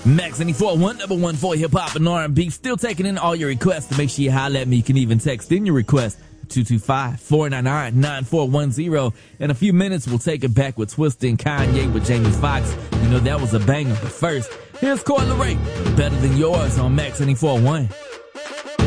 Max 94.1, number one for hip hop and R&B. Still taking in all your requests. To make sure you holler at me, you can even text in your request 225-499-9410. In a few minutes, we'll take it back with Twista and Kanye with Jamie Foxx. You know that was a banger. But first, here's Coi Leray, Better Than Yours on Max 94.1.